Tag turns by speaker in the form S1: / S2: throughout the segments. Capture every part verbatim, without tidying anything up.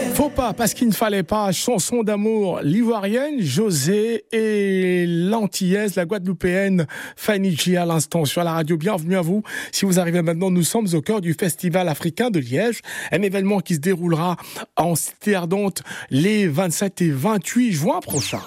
S1: Faut pas, parce qu'il ne fallait pas, chanson d'amour, l'ivoirienne, José et l'antillaise, la guadeloupéenne, Fanny G à l'instant sur la radio. Bienvenue à vous. Si vous arrivez maintenant, nous sommes au cœur du Festival africain de Liège, un événement qui se déroulera en Cité Ardente les vingt-sept et vingt-huit juin prochains.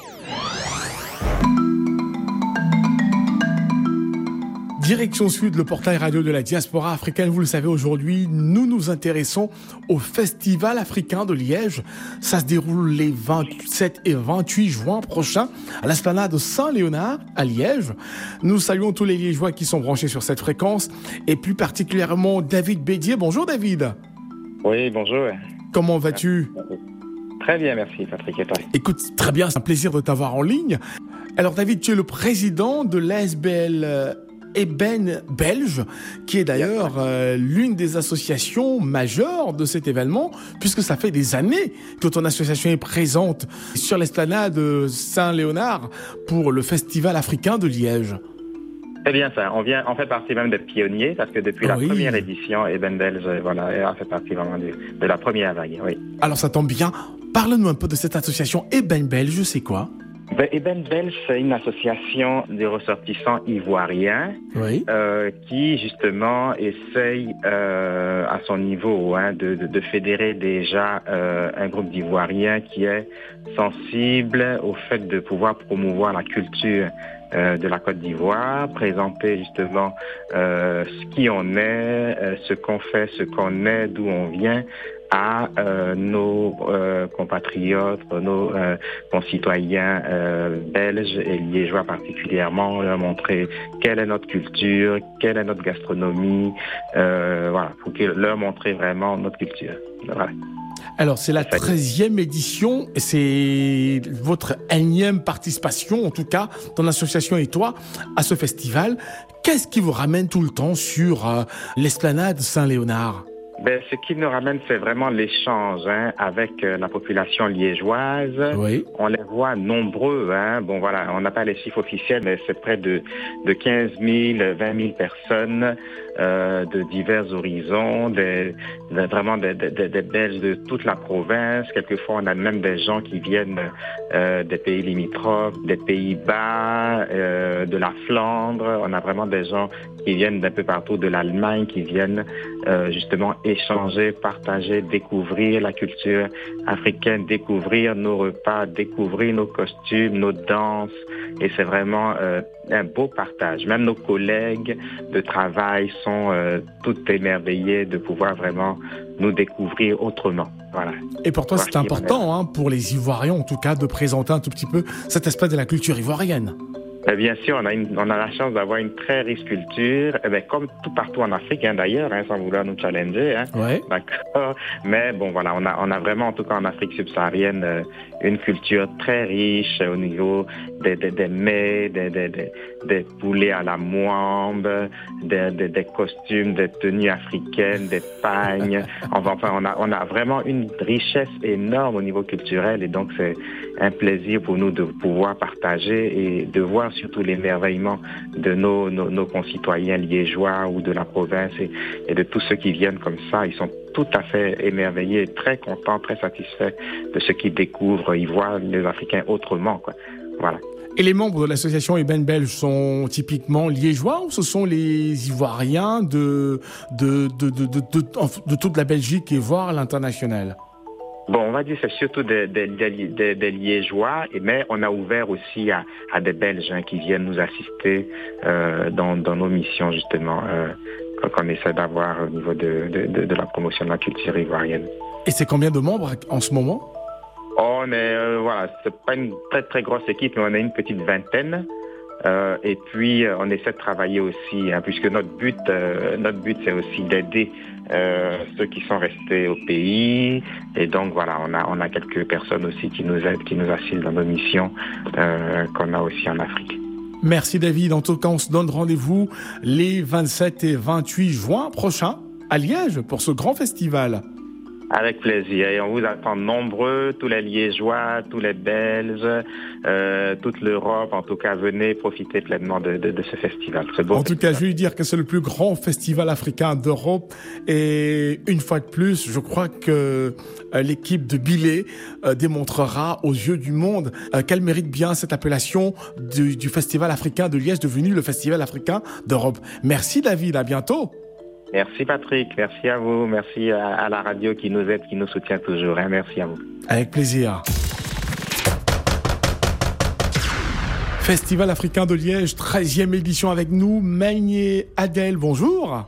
S1: Direction Sud, le portail radio de la diaspora africaine. Vous le savez, aujourd'hui, nous nous intéressons au Festival africain de Liège. Ça se déroule les vingt-sept et vingt-huit juin prochains à l'esplanade Saint-Léonard à Liège. Nous saluons tous les Liégeois qui sont branchés sur cette fréquence et plus particulièrement David Bédier. Bonjour David.
S2: Oui, bonjour.
S1: Comment vas-tu ?
S2: Très bien, merci Patrick. Et toi ?
S1: Écoute, très bien, c'est un plaisir de t'avoir en ligne. Alors David, tu es le président de l'A S B L Eben Belge, qui est d'ailleurs euh, l'une des associations majeures de cet événement, puisque ça fait des années que ton association est présente sur l'esplanade Saint-Léonard pour le Festival africain de Liège.
S2: C'est bien ça, on vient, on fait partie même des pionniers, parce que depuis la oui. première édition, Eben Belge, voilà, on fait partie vraiment de, de la première vague, oui.
S1: Alors ça tombe bien, parle-nous un peu de cette association Eben Belge, c'est quoi ?
S2: Ben, Eben Belge, c'est une association de ressortissants ivoiriens oui. euh, qui, justement, essaye euh, à son niveau hein, de, de, de fédérer déjà euh, un groupe d'Ivoiriens qui est sensible au fait de pouvoir promouvoir la culture euh, de la Côte d'Ivoire, présenter justement euh, ce qui on est, euh, ce qu'on fait, ce qu'on est, d'où on vient, à euh, nos euh, compatriotes, nos euh, concitoyens euh, belges et liégeois particulièrement, leur montrer quelle est notre culture, quelle est notre gastronomie, euh, voilà, pour leur montrer vraiment notre culture. Voilà.
S1: Alors, c'est la treizième édition, c'est votre énième participation, en tout cas, ton association et toi, à ce festival. Qu'est-ce qui vous ramène tout le temps sur euh, l'esplanade Saint-Léonard ?
S2: Ben, ce qui nous ramène, c'est vraiment l'échange hein, avec euh, la population liégeoise. Oui. On les voit nombreux. Hein. Bon, voilà, on n'a pas les chiffres officiels, mais c'est près de, de quinze mille, vingt mille personnes euh, de divers horizons, des, des, vraiment des, des, des Belges de toute la province. Quelquefois, on a même des gens qui viennent euh, des pays limitrophes, des Pays-Bas, euh, de la Flandre. On a vraiment des gens qui viennent d'un peu partout, de l'Allemagne, qui viennent euh, justement échanger, partager, découvrir la culture africaine, découvrir nos repas, découvrir nos costumes, nos danses. Et c'est vraiment euh, un beau partage. Même nos collègues de travail sont euh, tout émerveillés de pouvoir vraiment nous découvrir autrement. Voilà.
S1: Et pour toi, c'est important, hein, pour les Ivoiriens en tout cas, de présenter un tout petit peu cet aspect de la culture ivoirienne.
S2: Bien sûr, on a, une, on a la chance d'avoir une très riche culture, eh bien, comme tout partout en Afrique hein, d'ailleurs, hein, sans vouloir nous challenger. Hein,
S1: ouais.
S2: D'accord. Mais bon, voilà, on a, on a vraiment, en tout cas en Afrique subsaharienne, euh, une culture très riche au niveau des, des, des mets, des, des, des, des poulets à la moimbe, des, des, des costumes, des tenues africaines, des pagnes. Enfin, on a, on a vraiment une richesse énorme au niveau culturel et donc c'est un plaisir pour nous de pouvoir partager et de voir surtout l'émerveillement de nos, nos, nos concitoyens liégeois ou de la province et, et de tous ceux qui viennent comme ça. Ils sont tout à fait émerveillés, très contents, très satisfaits de ce qu'ils découvrent. Ils voient les Africains autrement, quoi. Voilà.
S1: Et les membres de l'association Eben Belge sont typiquement liégeois ou ce sont les Ivoiriens de, de, de, de, de, de, de, de toute la Belgique et voire l'international ?
S2: Bon, on va dire que c'est surtout des, des, des, des Liégeois, mais on a ouvert aussi à, à des Belges hein, qui viennent nous assister euh, dans, dans nos missions justement euh, qu'on essaie d'avoir au niveau de, de, de, de la promotion de la culture ivoirienne.
S1: Et c'est combien de membres en ce moment ?
S2: On est, euh, voilà, c'est pas une très très grosse équipe, mais on a une petite vingtaine. Euh, et puis euh, on essaie de travailler aussi, hein, puisque notre but, euh, notre but c'est aussi d'aider euh, ceux qui sont restés au pays. Et donc voilà, on a on a quelques personnes aussi qui nous aident, qui nous assistent dans nos missions euh, qu'on a aussi en Afrique.
S1: Merci David. En tout cas, on se donne rendez-vous les vingt-sept et vingt-huit juin prochains à Liège pour ce grand festival.
S2: Avec plaisir. Et on vous attend nombreux, tous les Liégeois, tous les Belges, euh, toute l'Europe. En tout cas, venez profiter pleinement de, de, de ce festival. Ce beau
S1: en tout
S2: festival.
S1: cas, je vais dire que c'est le plus grand festival africain d'Europe. Et une fois de plus, je crois que euh, l'équipe de Bilé euh, démontrera aux yeux du monde euh, qu'elle mérite bien cette appellation du, du Festival africain de Liège, devenu le Festival africain d'Europe. Merci David, à bientôt.
S2: Merci Patrick, merci à vous, merci à, à la radio qui nous aide, qui nous soutient toujours. Hein. Merci à vous.
S1: Avec plaisir. Festival africain de Liège, treizième édition avec nous. Maigné Adèle, bonjour.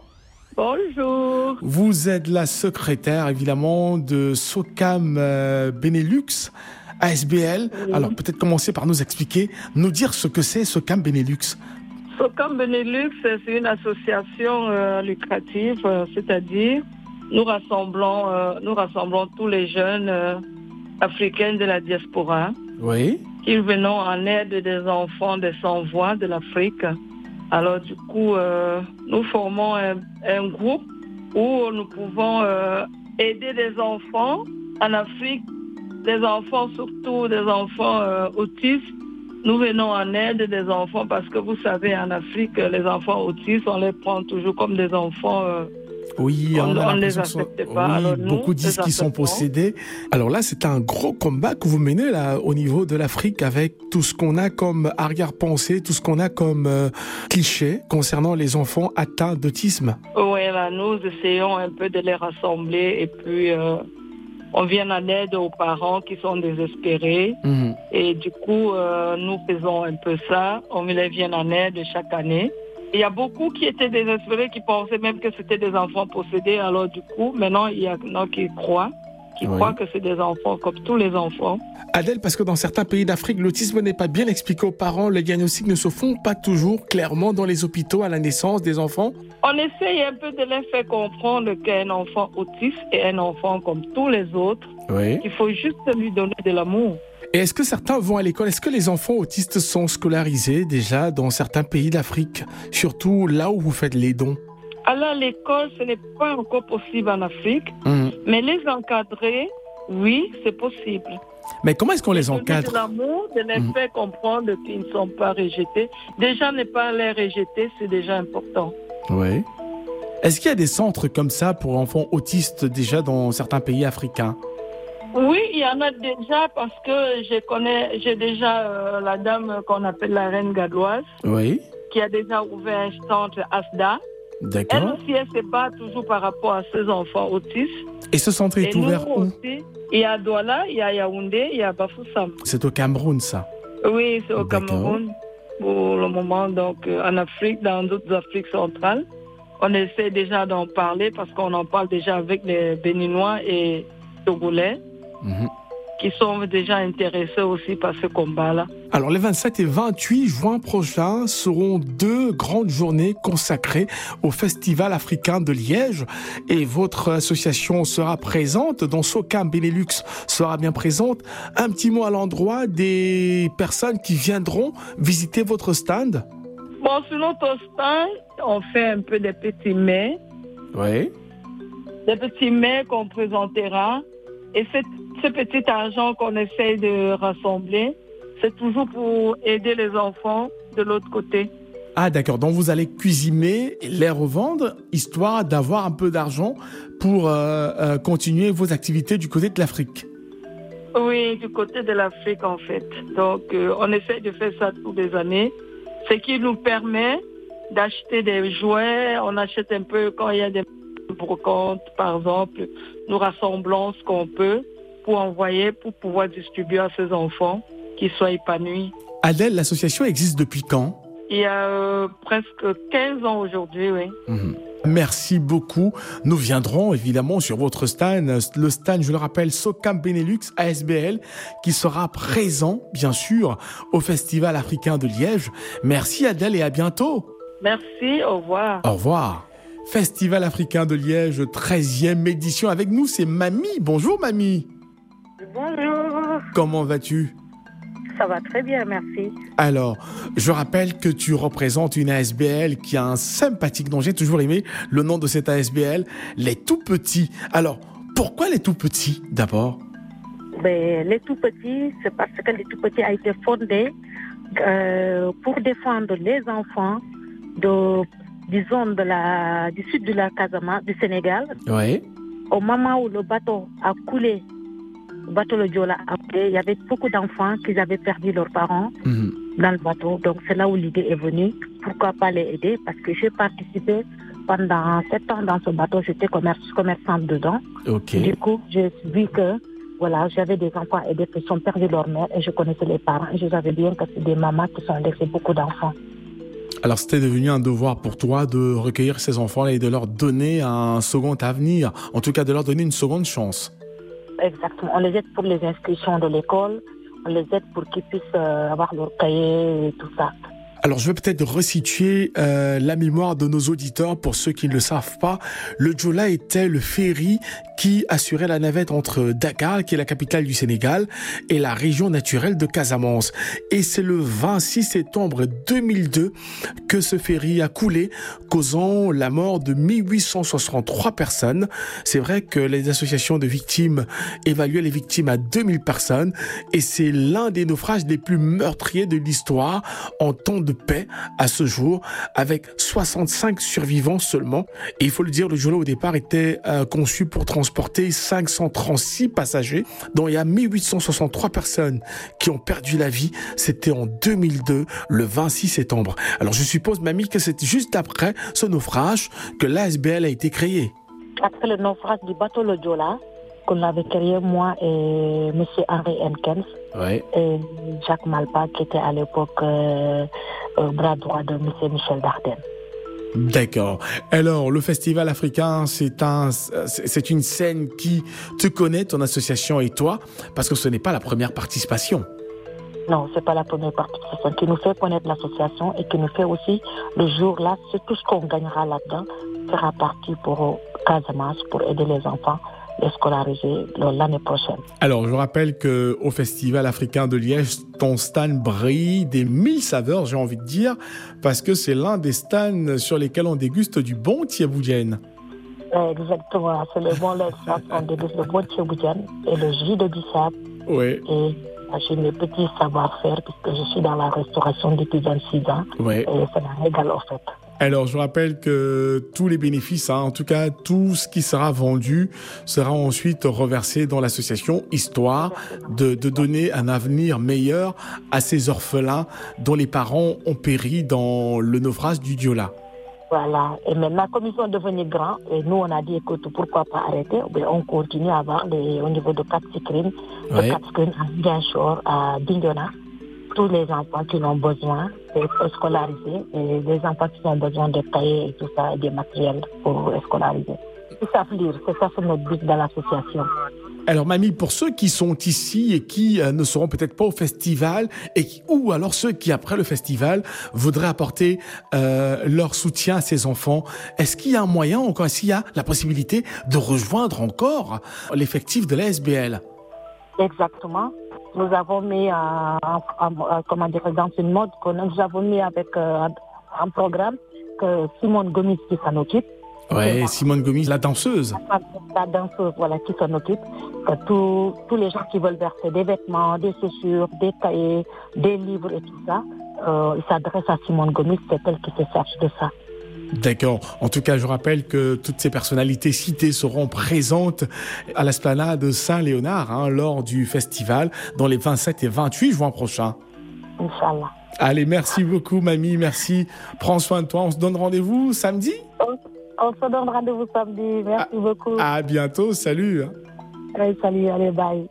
S3: Bonjour.
S1: Vous êtes la secrétaire évidemment de SOCAM euh, Benelux, A S B L. Oui. Alors peut-être commencer par nous expliquer, nous dire ce que c'est SOCAM Benelux.
S3: SOCAM Benelux, c'est une association euh, lucrative, euh, c'est-à-dire nous rassemblons, euh, nous rassemblons tous les jeunes euh, africains de la diaspora.
S1: Oui.
S3: Qui venons en aide des enfants des sans-voix de l'Afrique. Alors du coup, euh, nous formons un, un groupe où nous pouvons euh, aider des enfants en Afrique, des enfants surtout des enfants euh, autistes. Nous venons en aide des enfants parce que vous savez, en Afrique, les enfants autistes, on les prend toujours comme des enfants... Euh,
S1: oui, on, on, on les accepte pas. Oui, alors, nous, beaucoup disent qu'ils sont possédés. Alors là, c'est un gros combat que vous menez là au niveau de l'Afrique avec tout ce qu'on a comme arrière-pensée, tout ce qu'on a comme euh, cliché concernant les enfants atteints d'autisme.
S3: Oui, là, nous essayons un peu de les rassembler et puis... Euh, on vient en aide aux parents qui sont désespérés. Mmh. Et du coup, euh, nous faisons un peu ça. On les vient en aide chaque année. Il y a beaucoup qui étaient désespérés, qui pensaient même que c'était des enfants possédés. Alors du coup, maintenant, il y a non, qui croient, qui oui. croient que c'est des enfants comme tous les enfants.
S1: Adèle, parce que dans certains pays d'Afrique, l'autisme n'est pas bien expliqué aux parents. Les diagnostics ne se font pas toujours clairement dans les hôpitaux à la naissance des enfants.
S3: On essaye un peu de leur faire comprendre qu'un enfant autiste est un enfant comme tous les autres.
S1: Oui.
S3: Il faut juste lui donner de l'amour.
S1: Et est-ce que certains vont à l'école? Est-ce que les enfants autistes sont scolarisés déjà dans certains pays d'Afrique, surtout là où vous faites les dons?
S3: Alors, l'école, ce n'est pas encore possible en Afrique, mmh. mais les encadrer, oui, c'est possible.
S1: Mais comment est-ce qu'on les encadre?
S3: De l'amour, de les mmh. faire comprendre qu'ils ne sont pas rejetés. Déjà, ne pas les rejeter, c'est déjà important.
S1: Oui. Est-ce qu'il y a des centres comme ça pour enfants autistes déjà dans certains pays africains?
S3: Oui, il y en a déjà parce que je connais, j'ai déjà euh, la dame qu'on appelle la reine gadoise.
S1: Oui.
S3: Qui a déjà ouvert un centre ASDA.
S1: D'accord.
S3: Elle aussi, elle se bat toujours par rapport à ses enfants autistes.
S1: Et ce centre est
S3: Et
S1: ouvert où?
S3: Aussi, il y a Douala, il y a Yaoundé, il y a Bafoussam.
S1: C'est au Cameroun, ça?
S3: Oui, c'est au D'accord. Cameroun pour le moment. Donc, euh, en Afrique, dans d'autres Afriques centrales, on essaie déjà d'en parler parce qu'on en parle déjà avec les Béninois et Togolais. Mmh. Qui sont déjà intéressés aussi par ce combat-là.
S1: Alors, les vingt-sept et vingt-huit juin prochains seront deux grandes journées consacrées au Festival africain de Liège. Et votre association sera présente, dont SOCAM Benelux sera bien présente. Un petit mot à l'endroit des personnes qui viendront visiter votre stand.
S3: Bon, sur notre stand, on fait un peu des petits mets.
S1: Oui.
S3: Des petits mets qu'on présentera. Et cette Ce petit argent qu'on essaye de rassembler, c'est toujours pour aider les enfants de l'autre côté.
S1: Ah d'accord, donc vous allez cuisiner, les revendre, histoire d'avoir un peu d'argent pour euh, euh, continuer vos activités du côté de l'Afrique.
S3: Oui, du côté de l'Afrique en fait. Donc euh, on essaye de faire ça tous les années, ce qui nous permet d'acheter des jouets. On achète un peu quand il y a des brocantes par exemple, nous rassemblons ce qu'on peut pour envoyer, pour pouvoir distribuer à ces enfants qui soient épanouis.
S1: Adèle, l'association existe depuis quand?
S3: Il y a euh, presque quinze ans aujourd'hui, oui.
S1: Mmh. Merci beaucoup. Nous viendrons évidemment sur votre stand, le stand, je le rappelle, SOCAM Benelux A S B L, qui sera présent, bien sûr, au Festival africain de Liège. Merci Adèle et à bientôt.
S3: Merci, au revoir.
S1: Au revoir. Festival africain de Liège, treizième édition. Avec nous, c'est Mamie. Bonjour Mamie.
S4: Bonjour.
S1: Comment vas-tu?
S4: Ça va très bien, merci.
S1: Alors, je rappelle que tu représentes une A S B L qui a un sympathique nom. J'ai toujours aimé le nom de cette A S B L, les tout petits. Alors, Pourquoi les tout-petits, d'abord?
S4: Ben, les tout-petits, c'est parce que les tout-petits a été fondé euh, pour défendre les enfants de, disons, de la, du sud de la Casamance, du Sénégal.
S1: Oui.
S4: Au moment où le bateau a coulé, le bateau le Joola a coulé, il y avait beaucoup d'enfants qui avaient perdu leurs parents mmh. dans le bateau. Donc c'est là où l'idée est venue. Pourquoi pas les aider? Parce que j'ai participé pendant sept ans dans ce bateau, j'étais commerce, commerçante dedans.
S1: Okay.
S4: Du coup, j'ai vu que voilà, j'avais des enfants aidés qui sont perdus leur mère et je connaissais les parents. Et je savais bien que c'est des mamans qui sont laissées beaucoup d'enfants.
S1: Alors c'était devenu un devoir pour toi de recueillir ces enfants-là et de leur donner un second avenir, en tout cas de leur donner une seconde chance.
S4: Exactement, on les aide pour les inscriptions de l'école, on les aide pour qu'ils puissent euh, avoir leur cahier et tout ça.
S1: Alors, je vais peut-être resituer euh, la mémoire de nos auditeurs pour ceux qui ne le savent pas. Le Joola était le ferry qui assurait la navette entre Dakar, qui est la capitale du Sénégal, et la région naturelle de Casamance. Et c'est le vingt-six septembre deux mille deux que ce ferry a coulé, causant la mort de mille huit cent soixante-trois personnes. C'est vrai que les associations de victimes évaluaient les victimes à deux mille personnes, et c'est l'un des naufrages les plus meurtriers de l'histoire en temps de paix à ce jour, avec soixante-cinq survivants seulement. Et il faut le dire, le Joola au départ était euh, conçu pour transporter cinq cent trente-six passagers, dont il y a mille huit cent soixante-trois personnes qui ont perdu la vie. C'était en deux mille deux, le vingt-six septembre. Alors je suppose, mamie, que c'est juste après ce naufrage que l'A S B L a été créé.
S4: Après le naufrage du bateau le Joola, qu'on avait créé, moi et M. Henry Henkens,
S1: ouais.
S4: et Jacques Malpa, qui était à l'époque euh, euh, bras droit de M. Michel Dardenne.
S1: D'accord. Alors, le Festival africain, c'est un, c'est une scène qui te connaît, ton association et toi, parce que ce n'est pas la première participation.
S4: Non, c'est pas la première participation. Qui nous fait connaître l'association et qui nous fait aussi, le jour-là, c'est tout ce qu'on gagnera là-dedans, sera parti pour Casamance, pour aider les enfants les scolariser l'année prochaine.
S1: Alors, je rappelle qu'au Festival africain de Liège, ton stand brille des mille saveurs, j'ai envie de dire, parce que c'est l'un des stands sur lesquels on déguste du bon thieboudienne.
S4: Exactement, c'est le bon lait, on déguste le bon thieboudienne et le jus de bissap.
S1: Oui.
S4: Et j'ai mes petits savoir-faire, puisque je suis dans la restauration depuis vingt-six ans.
S1: Oui.
S4: Et ça m'a régalé, en fait.
S1: Alors, je rappelle que tous les bénéfices, hein, en tout cas tout ce qui sera vendu, sera ensuite reversé dans l'association, histoire de, de donner un avenir meilleur à ces orphelins dont les parents ont péri dans le naufrage du Joola.
S4: Voilà. Et maintenant, comme ils sont devenus grands, et nous, on a dit, écoute, pourquoi pas arrêter? On continue à avoir des, au niveau de quatre Sikrine, de
S1: ouais.
S4: quatre Sikrine à Bienchor, à Bignona, tous les enfants qui ont besoin d'être scolarisés et les enfants qui ont besoin de cahiers et tout ça, et des matériels pour scolariser. Ils savent lire, c'est ça, c'est notre but dans l'association.
S1: Alors, mamie, pour ceux qui sont ici et qui euh, ne seront peut-être pas au festival, et qui, ou alors ceux qui, après le festival, voudraient apporter euh, leur soutien à ces enfants, est-ce qu'il y a un moyen, encore, est-ce qu'il y a la possibilité de rejoindre encore l'effectif de l'A S B L?
S4: Exactement. Nous avons mis un, un, un, comment dire, dans une mode que nous avons mis avec euh, un programme que Simone Gomis qui s'en occupe.
S1: Oui, Simone Gomis, la danseuse.
S4: La danseuse, voilà, qui s'en occupe. Que tous, tous les gens qui veulent verser des vêtements, des chaussures, des cahiers, des livres et tout ça, euh, ils s'adressent à Simone Gomis, c'est elle qui se charge de ça.
S1: D'accord. En tout cas, je rappelle que toutes ces personnalités citées seront présentes à l'esplanade Saint-Léonard hein, lors du festival dans les vingt-sept et vingt-huit juin prochains.
S4: Inch'Allah.
S1: Allez, merci beaucoup, mamie. Merci. Prends soin de toi. On se donne rendez-vous samedi?
S4: On, on se donne rendez-vous samedi. Merci
S1: à,
S4: beaucoup.
S1: À bientôt. Salut.
S4: Allez, salut. Allez, bye.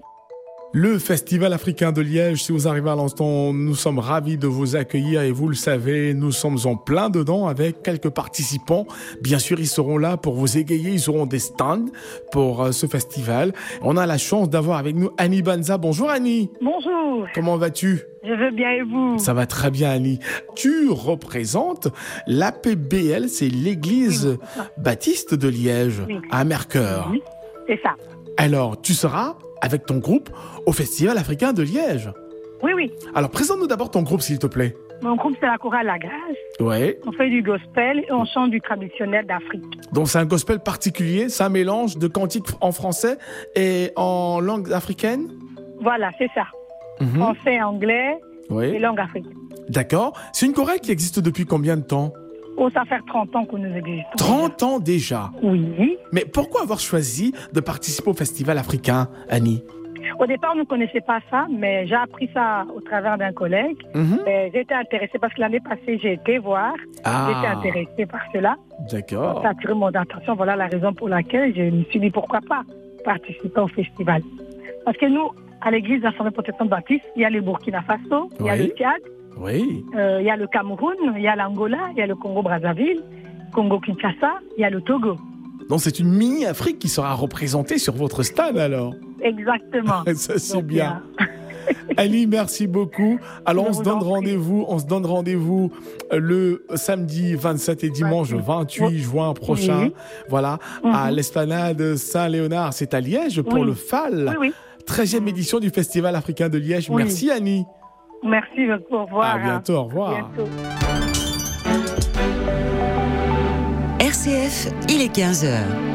S1: Le Festival africain de Liège, si vous arrivez à l'instant, nous sommes ravis de vous accueillir et vous le savez, nous sommes en plein dedans avec quelques participants. Bien sûr, ils seront là pour vous égayer, ils auront des stands pour euh, ce festival. On a la chance d'avoir avec nous Annie Banza. Bonjour Annie.
S5: Bonjour.
S1: Comment vas-tu?
S5: Je vais bien et vous?
S1: Ça va très bien Annie. Tu représentes l'A P B L, c'est l'église oui. baptiste de Liège, oui. à Mercœur.
S5: Oui, c'est ça.
S1: Alors, tu seras avec ton groupe au Festival africain de Liège.
S5: Oui, oui.
S1: Alors, présente-nous d'abord ton groupe, s'il te plaît.
S5: Mon groupe, c'est la chorale La Grâce.
S1: Ouais.
S5: On fait du gospel et on chante du traditionnel d'Afrique.
S1: Donc c'est un gospel particulier, c'est un mélange de cantiques en français et en langue africaine?
S5: Voilà, c'est ça.
S1: Mm-hmm.
S5: Français, anglais
S1: oui.
S5: et langue africaine.
S1: D'accord. C'est une chorale qui existe depuis combien de temps?
S5: Oh, ça fait trente ans que nous existons.
S1: trente ans déjà?
S5: Oui.
S1: Mais pourquoi avoir choisi de participer au festival africain, Annie?
S5: Au départ, on ne connaissait pas ça, mais j'ai appris ça au travers d'un collègue. Mm-hmm. J'ai été intéressée parce que l'année passée, j'ai été voir. Ah. J'ai été intéressée par cela.
S1: D'accord.
S5: Ça a attiré mon attention. Voilà la raison pour laquelle je me suis dit pourquoi pas participer au festival. Parce que nous, à l'église d'Assemblée protestante baptiste, il y a le Burkina Faso, il oui. y a le Tchad,
S1: oui.
S5: euh, il y a le Cameroun, il y a l'Angola, il y a le Congo-Brazzaville, Congo-Kinshasa, il y a le Togo.
S1: Donc c'est une mini-Afrique qui sera représentée sur votre stade alors?
S5: Exactement.
S1: Ça c'est Donc, bien. Annie, merci beaucoup. Alors on se donne rendez-vous, on se donne rendez-vous le samedi vingt-sept et dimanche vingt-huit juin prochain. Oui. Voilà, mm-hmm. à l'Esplanade Saint-Léonard, c'est à Liège pour oui. le F A L. Oui, oui. treizième édition du Festival africain de Liège. Oui. Merci Annie.
S5: Merci, au revoir.
S1: À bientôt, au revoir. À bientôt.
S6: R C F, il est quinze heures.